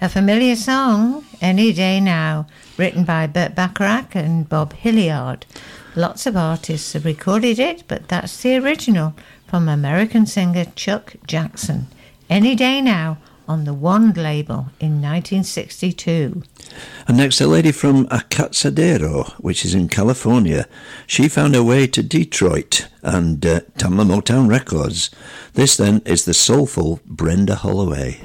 A familiar song, Any Day Now, written by Burt Bacharach and Bob Hilliard. Lots of artists have recorded it, but that's the original from American singer Chuck Jackson. Any Day Now on the Wand label in 1962. And next, a lady from Acatzadero, which is in California. She found her way to Detroit and Tamla Motown Records. This then is the soulful Brenda Holloway.